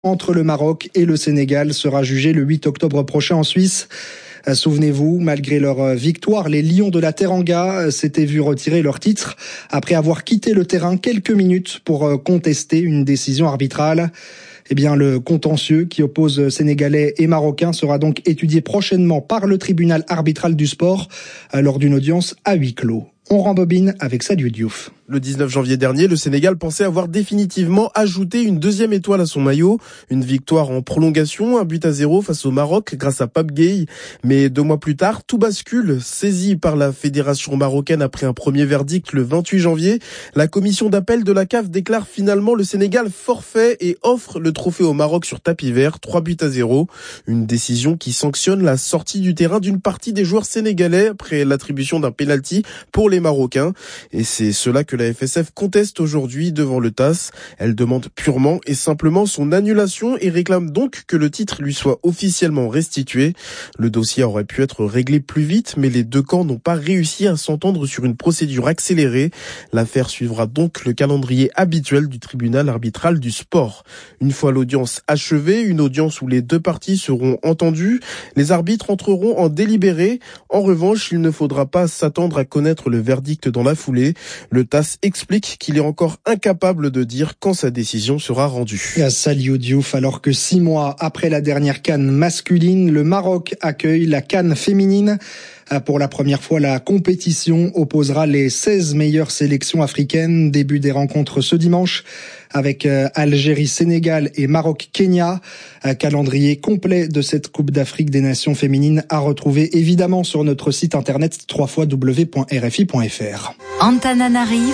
entre le Maroc et le Sénégal sera jugé le 8 octobre prochain en Suisse. Souvenez-vous, malgré leur victoire, les Lions de la Teranga s'étaient vus retirer leur titre après avoir quitté le terrain quelques minutes pour contester une décision arbitrale. Eh bien, le contentieux qui oppose Sénégalais et Marocains sera donc étudié prochainement par le tribunal arbitral du sport lors d'une audience à huis clos. On rembobine avec Saliou Diouf. Le 19 janvier dernier, le Sénégal pensait avoir définitivement ajouté une deuxième étoile à son maillot. Une victoire en prolongation, 1-0 face au Maroc grâce à Pape Gueye. Mais 2 mois plus tard, tout bascule. Saisi par la fédération marocaine après un premier verdict le 28 janvier, la commission d'appel de la CAF déclare finalement le Sénégal forfait et offre le trophée au Maroc sur tapis vert, 3-0. Une décision qui sanctionne la sortie du terrain d'une partie des joueurs sénégalais après l'attribution d'un pénalty pour les Marocains. Et c'est cela que la FSF conteste aujourd'hui devant le TAS. Elle demande purement et simplement son annulation et réclame donc que le titre lui soit officiellement restitué. Le dossier aurait pu être réglé plus vite, mais les deux camps n'ont pas réussi à s'entendre sur une procédure accélérée. L'affaire suivra donc le calendrier habituel du tribunal arbitral du sport. Une fois l'audience achevée, une audience où les deux parties seront entendues, les arbitres entreront en délibéré. En revanche, il ne faudra pas s'attendre à connaître le verdict dans la foulée. Le TAS explique qu'il est encore incapable de dire quand sa décision sera rendue. Saliou Diouf, alors que 6 mois après la dernière CAN masculine, le Maroc accueille la CAN féminine. Pour la première fois, la compétition opposera les 16 meilleures sélections africaines. Début des rencontres ce dimanche avec Algérie-Sénégal et Maroc-Kenya. Calendrier complet de cette Coupe d'Afrique des Nations féminines à retrouver évidemment sur notre site internet www.rfi.fr. Antananarive,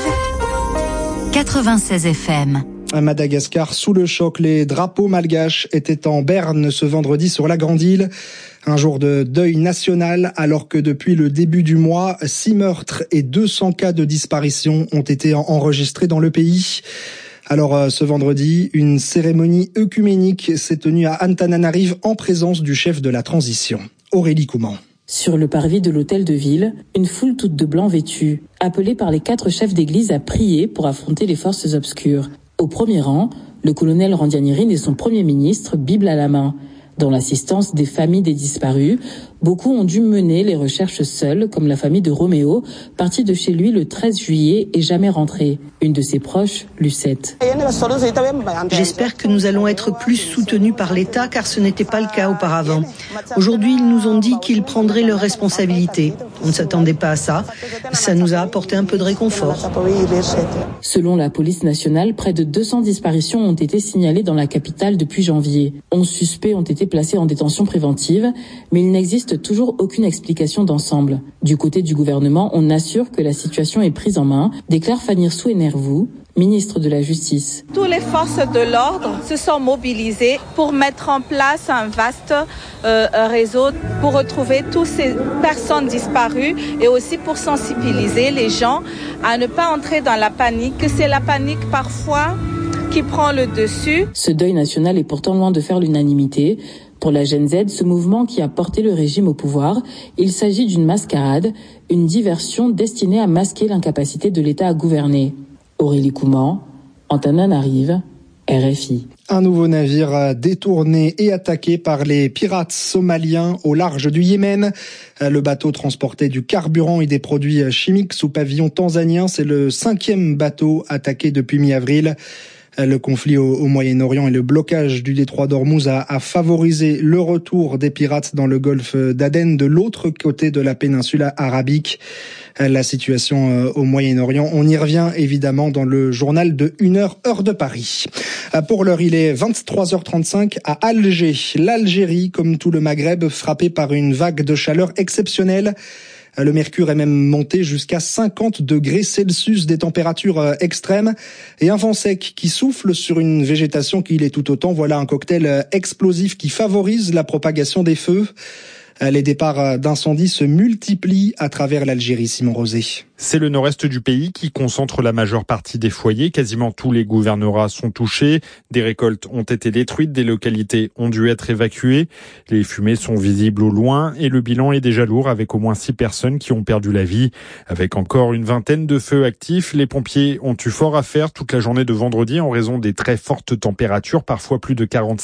96 FM. À Madagascar, sous le choc, les drapeaux malgaches étaient en berne ce vendredi sur la Grande Île. Un jour de deuil national alors que depuis le début du mois, 6 meurtres et 200 cas de disparition ont été enregistrés dans le pays. Alors ce vendredi, une cérémonie œcuménique s'est tenue à Antananarive en présence du chef de la transition, Aurélie Couman. Sur le parvis de l'hôtel de ville, une foule toute de blanc vêtue, appelée par les 4 chefs d'église à prier pour affronter les forces obscures. Au premier rang, le colonel Randianirine et son premier ministre, Bible à la main. Dans l'assistance des familles des disparus, beaucoup ont dû mener les recherches seuls, comme la famille de Roméo, partie de chez lui le 13 juillet et jamais rentrée. Une de ses proches, Lucette. J'espère que nous allons être plus soutenus par l'État, car ce n'était pas le cas auparavant. Aujourd'hui, ils nous ont dit qu'ils prendraient leurs responsabilités. On ne s'attendait pas à ça. Ça nous a apporté un peu de réconfort. Selon la police nationale, près de 200 disparitions ont été signalées dans la capitale depuis janvier. 11 suspects ont été placés en détention préventive, mais il n'existe toujours aucune explication d'ensemble. Du côté du gouvernement, on assure que la situation est prise en main, déclare Fanny Souenervou, ministre de la Justice. Toutes les forces de l'ordre se sont mobilisées pour mettre en place un vaste réseau pour retrouver toutes ces personnes disparues et aussi pour sensibiliser les gens à ne pas entrer dans la panique, que c'est la panique parfois qui prend le dessus. Ce deuil national est pourtant loin de faire l'unanimité. Pour la Gen Z, ce mouvement qui a porté le régime au pouvoir, il s'agit d'une mascarade, une diversion destinée à masquer l'incapacité de l'État à gouverner. Aurélie Couman, Antananarive, RFI. Un nouveau navire détourné et attaqué par les pirates somaliens au large du Yémen. Le bateau transportait du carburant et des produits chimiques sous pavillon tanzanien. C'est le 5e bateau attaqué depuis mi-avril. Le conflit au Moyen-Orient et le blocage du détroit d'Ormuz a favorisé le retour des pirates dans le golfe d'Aden de l'autre côté de la péninsule arabique. La situation au Moyen-Orient, on y revient évidemment dans le journal de 1h, heure de Paris. Pour l'heure, il est 23h35 à Alger. L'Algérie, comme tout le Maghreb, frappée par une vague de chaleur exceptionnelle. Le mercure est même monté jusqu'à 50 degrés Celsius, des températures extrêmes et un vent sec qui souffle sur une végétation qui l'est tout autant. Voilà un cocktail explosif qui favorise la propagation des feux. Les départs d'incendies se multiplient à travers l'Algérie, Simon Rosé. C'est le nord-est du pays qui concentre la majeure partie des foyers. Quasiment tous les gouvernorats sont touchés. Des récoltes ont été détruites, des localités ont dû être évacuées. Les fumées sont visibles au loin et le bilan est déjà lourd avec au moins 6 personnes qui ont perdu la vie. Avec encore une vingtaine de feux actifs, les pompiers ont eu fort à faire toute la journée de vendredi en raison des très fortes températures, parfois plus de 45